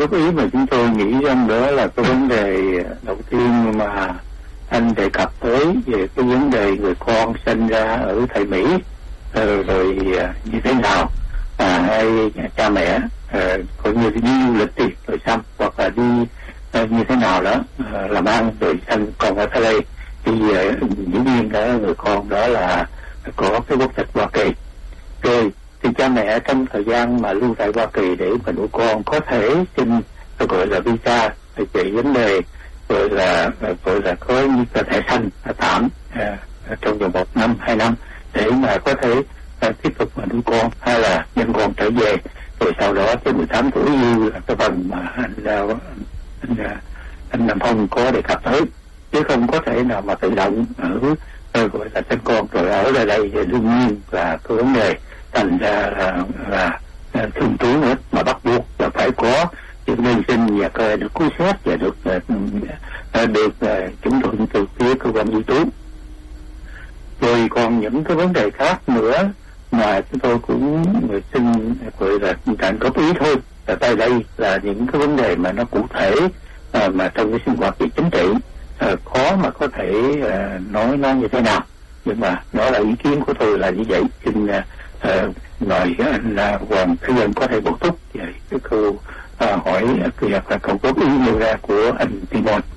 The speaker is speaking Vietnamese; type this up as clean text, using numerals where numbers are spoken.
góp ý mà chúng tôi nghĩ rằng đó là cái vấn đề đầu tiên mà anh đề cập tới về cái vấn đề người con sinh ra ở tại Mỹ, rồi như thế nào hay cha mẹ coi như đi du lịch đi rồi xong, hoặc là đi như thế nào đó làm ăn rồi sinh con ở đây, thì dĩ nhiên đó người con đó là có cái quốc tịch Hoa Kỳ. Rồi thì cha mẹ trong thời gian mà lưu tại Hoa Kỳ để mà nuôi con có thể xin gọi là visa về vấn đề gọi là có như là thẻ xanh tạm trong vòng 1 năm 2 năm để mà có thể tiếp tục mà nuôi con hay là nhân con trở về, rồi sau đó tới 18 tuổi như là cái phần mà anh Nam Phong có đề cập tới, chứ không có thể nào mà tự động ở gọi là sinh con rồi ở đây thì đương nhiên là cái vấn đề thành ra là thường trú hết, mà bắt buộc là phải có chứng minh sinh và coi được cứu xét và được chứng thuận từ phía cơ quan di trú. Rồi còn những cái vấn đề khác nữa mà chúng tôi cũng xin gọi là cạnh góp ý thôi. Và tại đây là những cái vấn đề mà nó cụ thể mà trong cái sinh hoạt về chính trị khó mà có thể nói nó như thế nào, nhưng mà đó là ý kiến của tôi là như vậy. Xin mời anh Hoàng Thế Dân có thể bổ túc về cái câu hỏi hoặc là câu góp ý nêu ra của anh Timon.